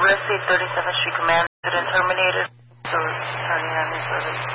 received 37th Street Command incident terminated, so turning on his service.